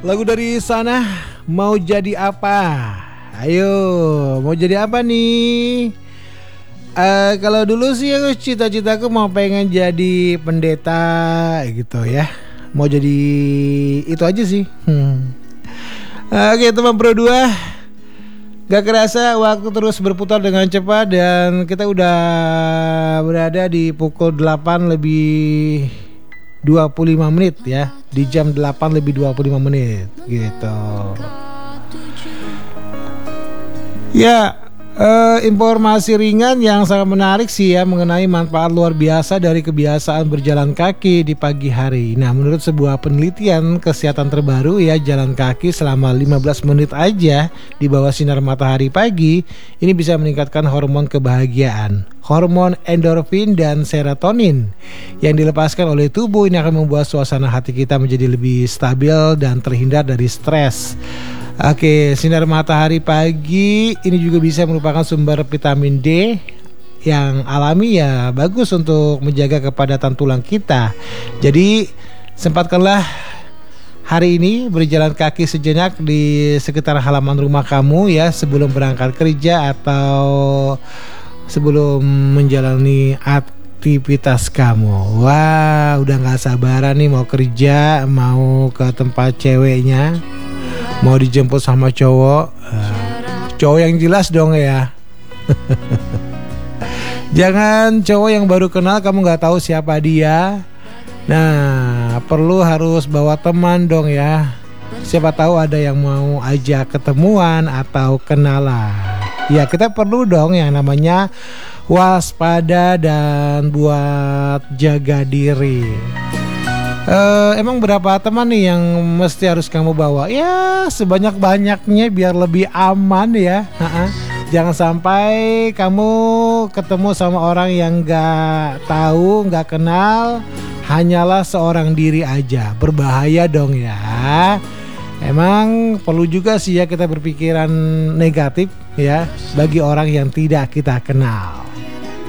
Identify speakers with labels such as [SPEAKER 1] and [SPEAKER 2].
[SPEAKER 1] Lagu dari sana, mau jadi apa? Ayo, mau jadi apa nih? Kalau dulu sih aku cita-citaku mau pengen jadi pendeta gitu ya. Mau jadi itu aja sih. Oke teman Pro 2, gak kerasa waktu terus berputar dengan cepat dan kita udah berada di pukul 8 lebih 25 menit ya. Di jam 8 lebih 25 menit gitu. Ya, informasi ringan yang sangat menarik sih ya mengenai manfaat luar biasa dari kebiasaan berjalan kaki di pagi hari. Nah, menurut sebuah penelitian kesehatan terbaru ya, jalan kaki selama 15 menit aja di bawah sinar matahari pagi ini bisa meningkatkan hormon kebahagiaan, hormon endorfin dan serotonin yang dilepaskan oleh tubuh. Ini akan membuat suasana hati kita menjadi lebih stabil dan terhindar dari stres. Oke, sinar matahari pagi ini juga bisa merupakan sumber vitamin D yang alami ya, bagus untuk menjaga kepadatan tulang kita. Jadi sempatkanlah hari ini berjalan kaki sejenak di sekitar halaman rumah kamu ya, sebelum berangkat kerja atau sebelum menjalani aktivitas kamu. Wah, udah gak sabaran nih mau kerja, mau ke tempat ceweknya, mau dijemput sama cowok. Cowok yang jelas dong ya. Jangan cowok yang baru kenal kamu gak tahu siapa dia. Nah, perlu harus bawa teman dong ya. Siapa tahu ada yang mau ajak ketemuan atau kenalan. Ya, kita perlu dong yang namanya waspada dan buat jaga diri. Emang berapa teman nih yang mesti harus kamu bawa? Ya sebanyak-banyaknya biar lebih aman ya. Jangan sampai kamu ketemu sama orang yang gak tahu, gak kenal, hanyalah seorang diri aja. Berbahaya dong ya. Emang perlu juga sih ya kita berpikiran negatif ya bagi orang yang tidak kita kenal.